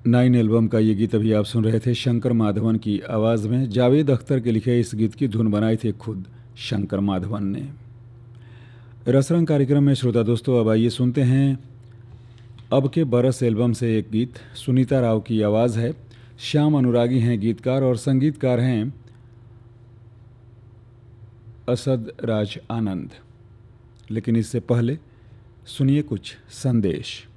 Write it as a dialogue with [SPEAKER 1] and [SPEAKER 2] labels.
[SPEAKER 1] Nine album का ये गीत अभी आप सुन रहे थे शंकर माधवन की आवाज़ में। जावेद अख्तर के लिखे इस गीत की धुन बनाई थी खुद शंकर माधवन ने। रसरंग कार्यक्रम में श्रोता दोस्तों अब आइए सुनते हैं अब के बरस एल्बम से एक गीत। सुनीता राव की आवाज़ है, श्याम अनुरागी हैं गीतकार और संगीतकार हैं असद राज आनंद। लेकिन इससे पहले सुनिए कुछ संदेश।